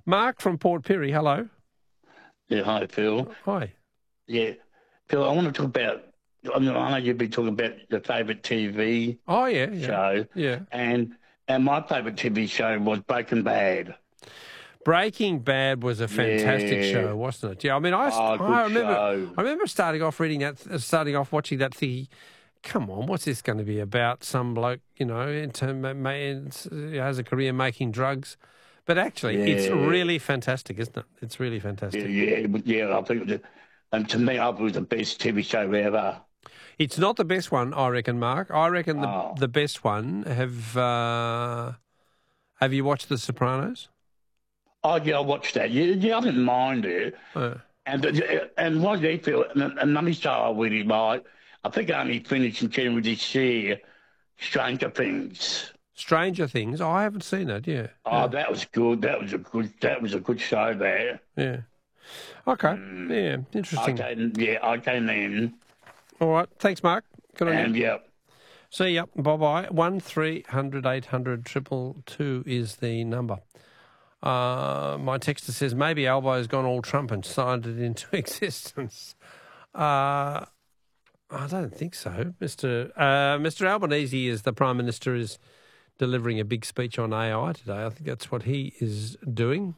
Mark from Port Pirie, hello. Yeah, hi, Phil. Hi. Yeah, Phil, I want to talk about. I know you've been talking about your favourite TV Oh, yeah. show, Yeah. and my favourite TV show was Breaking Bad. Breaking Bad was a fantastic Yeah, show, wasn't it? Yeah, I mean, I, oh, I good remember show. I remember starting off starting off watching that thing. Come on, what's this going to be about? Some bloke, has a career making drugs. But actually, it's Yeah, really fantastic, isn't it? It's really yeah, fantastic. yeah. I think, and to me, I thought it was the best TV show ever. It's not the best one, I reckon, Mark. I reckon Oh, the best one. Have you watched The Sopranos? oh yeah, I watched that. Yeah, I didn't mind it. Uh, And what do you feel? And another show I really like. I think I only finished in January this year. Stranger Things. Stranger Things. Oh, I haven't seen it. Yeah, Oh, yeah, that was good. That was a good show there. yeah. Okay. Mm. Yeah, interesting. I came in, All right. Thanks, Mark. Good on you. and yeah, See ya. Bye-bye. 1300 800 222 is the number. My texter says maybe Albo's gone all Trump and signed it into existence. I don't think so. Mr. Albanese the Prime Minister is delivering a big speech on AI today. I think that's what he is doing.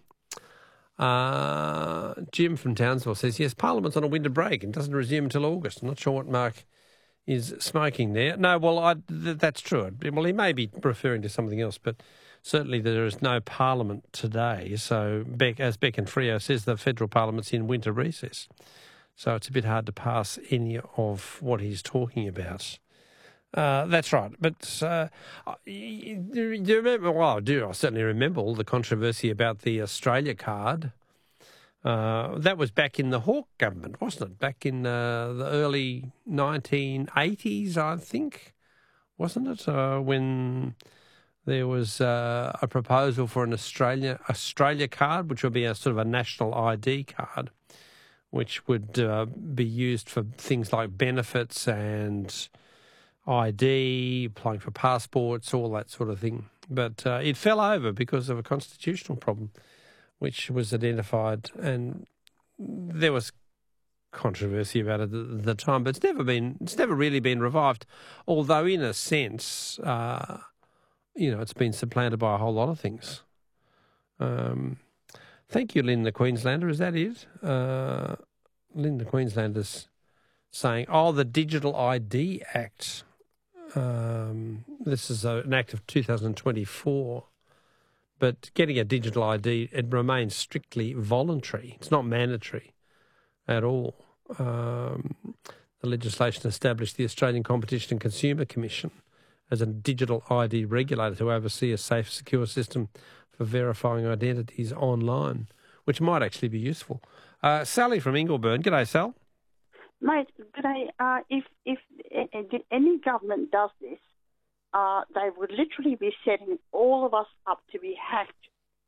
Jim from Townsville says, yes, Parliament's on a winter break and doesn't resume until August. I'm not sure what Mark is smoking there. No, well, that's true. Well, he may be referring to something else, but certainly there is no Parliament today. So, as Beck and Freo says, the federal Parliament's in winter recess. So it's a bit hard to pass any of what he's talking about. That's right. But do you remember? Well, I do. I certainly remember all the controversy about the Australia card. That was back in the Hawke government, wasn't it? Back in the early 1980s, I think, wasn't it? When there was a proposal for an Australia card, which would be a sort of a national ID card, which would be used for things like benefits and ID, applying for passports, all that sort of thing. But it fell over because of a constitutional problem, which was identified, and there was controversy about it at the time. But it's never really been revived. Although, in a sense, it's been supplanted by a whole lot of things. Thank you, Lynn the Queenslander. Is that it? Lynn the Queenslander's saying, the Digital ID Act. This is an act of 2024. But getting a digital ID, it remains strictly voluntary. It's not mandatory at all. The legislation established the Australian Competition and Consumer Commission as a digital ID regulator to oversee a safe, secure system for verifying identities online, which might actually be useful. Sally from Ingleburn. G'day, Sal. Mate, g'day. If any government does this, they would literally be setting all of us up to be hacked,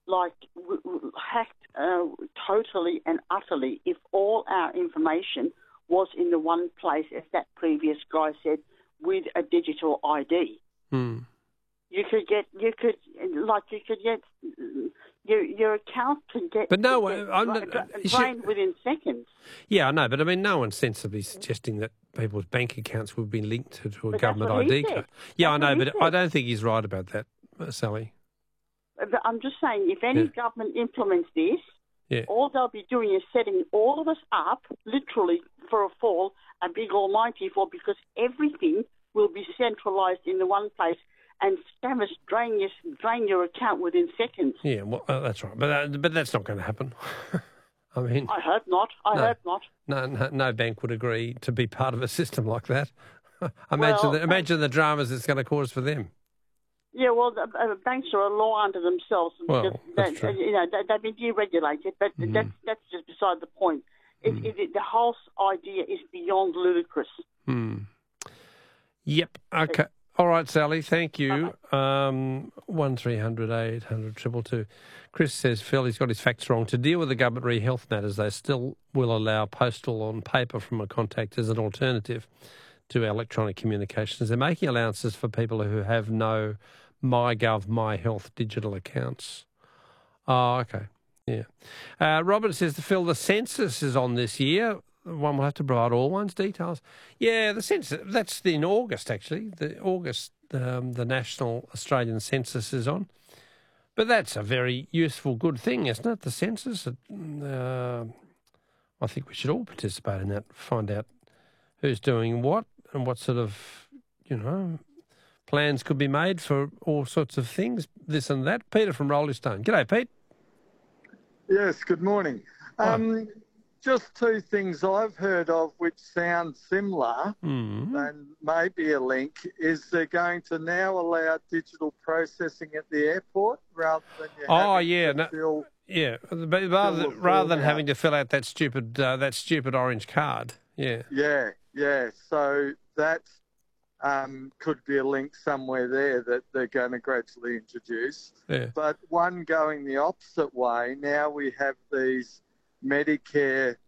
totally and utterly, if all our information was in the one place, as that previous guy said, with a digital ID. Hmm. Your account could get, but no, drained within seconds. Yeah, I know, but I mean, no one's sensibly suggesting that people's bank accounts would be linked to a government ID card. Yeah, I know, but I don't think he's right about that, Sally. But I'm just saying, if any government implements this, all they'll be doing is setting all of us up, literally, for a fall, a big almighty fall, because everything will be centralised in the one place, and scammers drain your account within seconds. Yeah, well, that's right. But that's not going to happen. I mean, I hope not. I hope not. No bank would agree to be part of a system like that. Imagine the dramas it's going to cause for them. Yeah, well, banks are a law unto themselves. Well, that's true. They've been deregulated, but that's just beside the point. The whole idea is beyond ludicrous. Yep. Okay. All right, Sally, thank you. 1300 800 222. Chris says, Phil, he's got his facts wrong. To deal with the government re-health matters, they still will allow postal on paper from a contact as an alternative to electronic communications. They're making allowances for people who have no MyGov, MyHealth digital accounts. Oh, okay. Yeah. Robert says, Phil, the census is on this year. One will have to provide all one's details. Yeah, the census, that's in August, actually. The National Australian Census is on. But that's a very useful, good thing, isn't it, the census? I think we should all participate in that, find out who's doing what and what sort of, plans could be made for all sorts of things, this and that. Peter from Rolling Stone. G'day, Pete. Yes, good morning. Just two things I've heard of which sound similar and maybe a link is they're going to now allow digital processing at the airport rather than rather than having to fill out that stupid orange card. Yeah. Yeah. So that could be a link somewhere there that they're going to gradually introduce. Yeah. But one going the opposite way, now we have these Medicare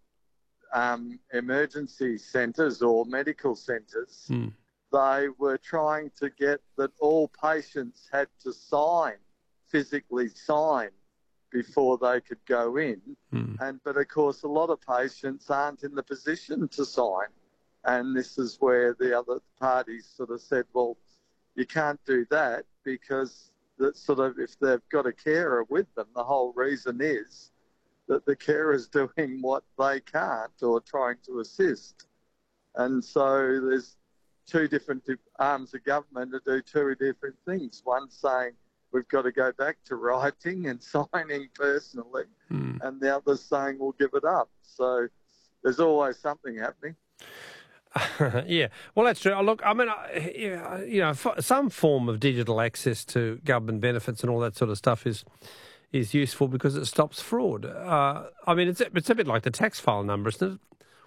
emergency centres or medical centres. They were trying to get that all patients had to physically sign before they could go in. But of course a lot of patients aren't in the position to sign. And this is where the other parties sort of said, well, you can't do that because that sort of, if they've got a carer with them, the whole reason is that the carer's doing what they can't or trying to assist. And so there's two different arms of government to do two different things. One saying we've got to go back to writing and signing personally, and the other saying we'll give it up. So there's always something happening. Yeah, well, that's true. Look, I mean, some form of digital access to government benefits and all that sort of stuff is useful because it stops fraud. I mean, it's a bit like the tax file number, isn't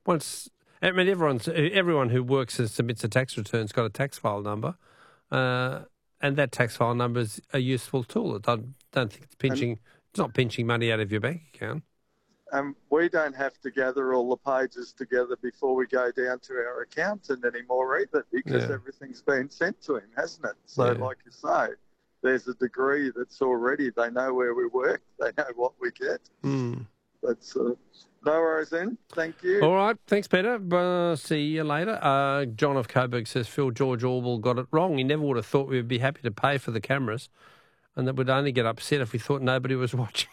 it? Everyone who works and submits a tax return's got a tax file number, and that tax file number is a useful tool. I don't think it's not pinching money out of your bank account. We don't have to gather all the pages together before we go down to our accountant anymore either, because everything's been sent to him, hasn't it? So, like you say, there's a degree that's already, they know where we work, they know what we get. That's no worries then. Thank you. All right. Thanks, Peter. See you later. John of Coburg says, Phil, George Orwell got it wrong. He never would have thought we would be happy to pay for the cameras and that we'd only get upset if we thought nobody was watching.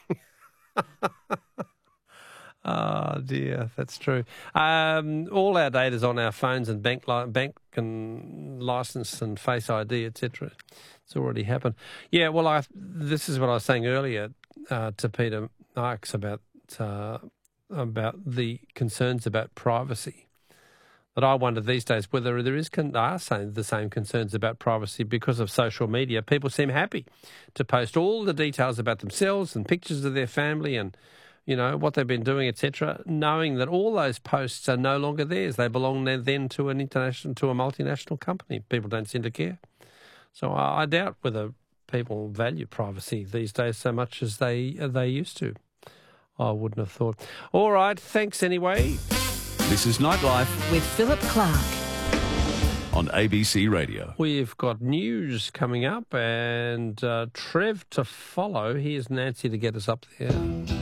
Oh, dear, that's true. All our data's on our phones and bank and licence and Face ID, etc. It's already happened. Yeah, well, this is what I was saying earlier to Peter Marks about the concerns about privacy. That I wonder these days whether there are the same concerns about privacy because of social media. People seem happy to post all the details about themselves and pictures of their family and what they've been doing, etc., knowing that all those posts are no longer theirs. They belong then to a multinational company. People don't seem to care. So I doubt whether people value privacy these days so much as they used to. I wouldn't have thought. All right, thanks anyway. This is Nightlife with Philip Clark on ABC Radio. We've got news coming up and Trev to follow. Here's Nancy to get us up there.